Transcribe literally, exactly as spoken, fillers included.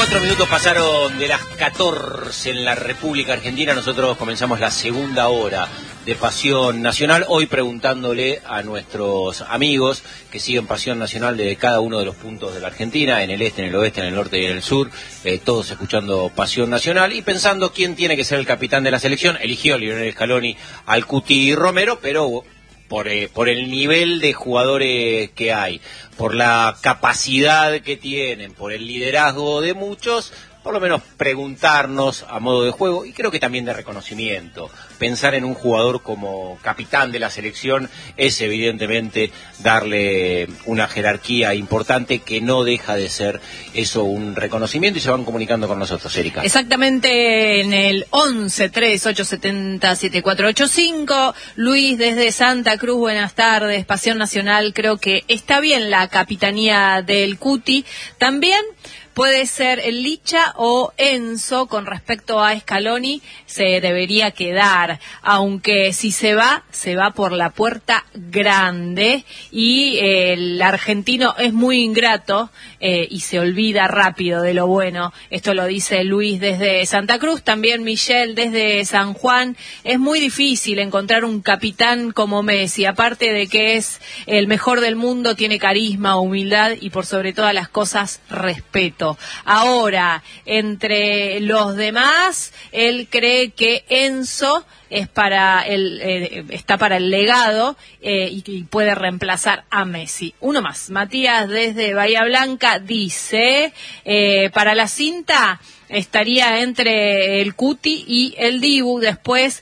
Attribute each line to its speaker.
Speaker 1: Cuatro minutos pasaron de las catorce en la República Argentina. Nosotros comenzamos la segunda hora de Pasión Nacional. Hoy preguntándole a nuestros amigos que siguen Pasión Nacional desde cada uno de los puntos de la Argentina, en el este, en el oeste, en el norte y en el sur, eh, todos escuchando Pasión Nacional y pensando quién tiene que ser el capitán de la selección. Eligió Lionel Scaloni al Cuti Romero, pero por, eh, por el nivel de jugadores que hay, por la capacidad que tienen, por el liderazgo de muchos, por lo menos preguntarnos a modo de juego y creo que también de reconocimiento. Pensar en un jugador como capitán de la selección es evidentemente darle una jerarquía importante que no deja de ser eso un reconocimiento y se van comunicando con nosotros, Erika.
Speaker 2: Exactamente en el once tres ocho siete cero siete cuatro ocho cinco. Luis desde Santa Cruz, buenas tardes. Pasión Nacional, creo que está bien la capitanía del Cuti. También puede ser el Licha o Enzo. Con respecto a Scaloni, se debería quedar, aunque si se va, se va por la puerta grande y eh, el argentino es muy ingrato eh, y se olvida rápido de lo bueno. Esto lo dice Luis desde Santa Cruz, también Michelle desde San Juan. Es muy difícil encontrar un capitán como Messi, aparte de que es el mejor del mundo, tiene carisma, humildad y por sobre todas las cosas, respeto. Ahora, entre los demás, él cree que Enzo es para el, eh, está para el legado eh, y, y puede reemplazar a Messi. Uno más, Matías desde Bahía Blanca dice, eh, para la cinta estaría entre el Cuti y el Dibu, después